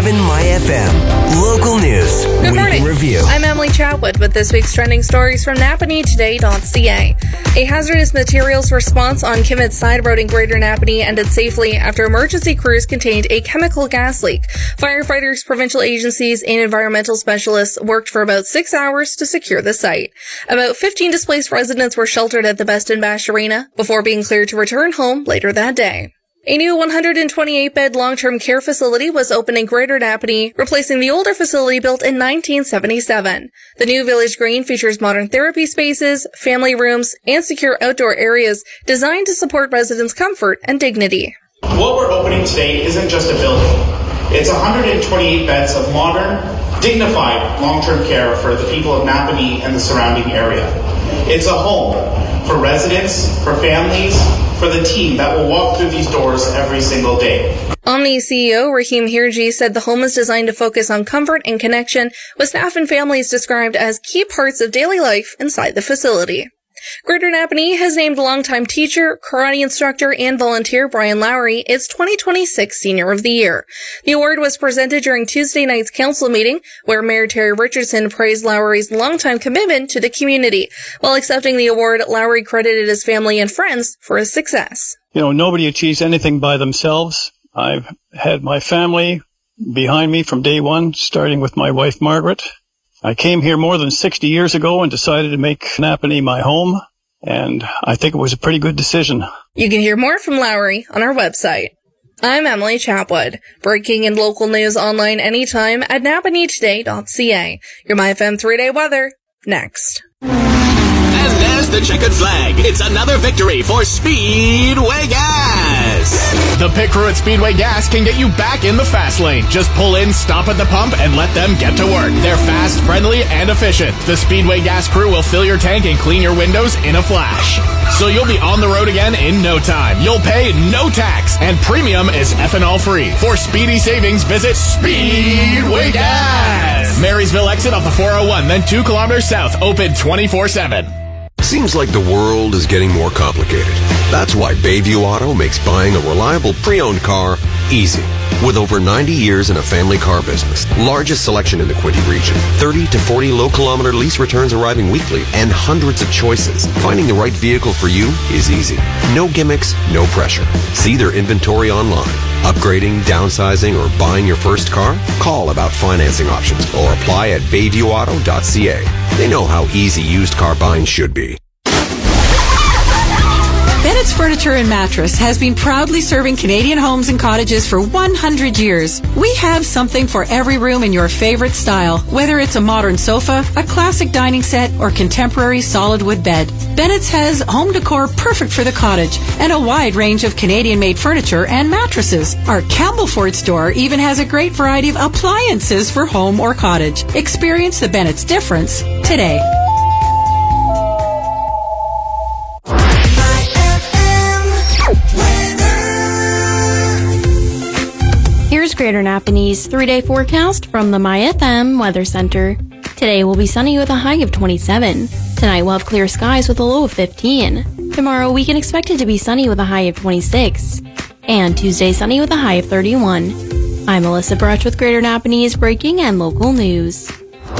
97 My FM. Local news. Good morning. Review. I'm Emily Chatwood with this week's trending stories from Napanee-Today.ca. A hazardous materials response on Kimmett Side Road in Greater Napanee ended safely after emergency crews contained a chemical gas leak. Firefighters, provincial agencies, and environmental specialists worked for about 6 hours to secure the site. About 15 displaced residents were sheltered at the Best & Bash Arena before being cleared to return home later that day. A new 128-bed long-term care facility was opened in Greater Napanee, replacing the older facility built in 1977. The new Village Green features modern therapy spaces, family rooms, and secure outdoor areas designed to support residents' comfort and dignity. What we're opening today isn't just a building. It's 128 beds of modern, dignified long-term care for the people of Napanee and the surrounding area. It's a home for residents, for families, for the team that will walk through these doors every single day. Omni CEO Rahim Hirji said the home is designed to focus on comfort and connection, with staff and families described as key parts of daily life inside the facility. Greater Napanee has named longtime teacher, karate instructor, and volunteer Brian Lowry its 2026 Senior of the Year. The award was presented during Tuesday night's council meeting, where Mayor Terry Richardson praised Lowry's longtime commitment to the community. While accepting the award, Lowry credited his family and friends for his success. Nobody achieves anything by themselves. I've had my family behind me from day one, starting with my wife, Margaret. I came here more than 60 years ago and decided to make Napanee my home, and I think it was a pretty good decision. You can hear more from Lowry on our website. I'm Emily Chatwood. Breaking and local news online anytime at NapaneeToday.ca. Your MyFM 3-day weather, next. And there's the checkered flag. It's another victory for Speedway Gas. The pit crew at Speedway Gas can get you back in the fast lane. Just pull in, stop at the pump, and let them get to work. They're fast, friendly, and efficient. The Speedway Gas crew will fill your tank and clean your windows in a flash. So you'll be on the road again in no time. You'll pay no tax, and premium is ethanol-free. For speedy savings, visit Speedway Gas. Marysville exit off the 401, then 2 kilometers south, open 24/7. Seems like the world is getting more complicated. That's why Bayview Auto makes buying a reliable pre-owned car easy. With over 90 years in a family car business, largest selection in the Quinte region, 30 to 40 low-kilometer lease returns arriving weekly, and hundreds of choices, finding the right vehicle for you is easy. No gimmicks, no pressure. See their inventory online. Upgrading, downsizing, or buying your first car? Call about financing options or apply at BayviewAuto.ca. They know how easy used car buying should be. Bennett's Furniture and Mattress has been proudly serving Canadian homes and cottages for 100 years. We have something for every room in your favorite style, whether it's a modern sofa, a classic dining set, or contemporary solid wood bed. Bennett's has home decor perfect for the cottage and a wide range of Canadian-made furniture and mattresses. Our Campbellford store even has a great variety of appliances for home or cottage. Experience the Bennett's difference today. Here's Greater Napanee's 3-day forecast from the MyFM Weather Center. Today will be sunny with a high of 27. Tonight we'll have clear skies with a low of 15. Tomorrow we can expect it to be sunny with a high of 26. And Tuesday sunny with a high of 31. I'm Melissa Bruch with Greater Napanee's breaking and local news.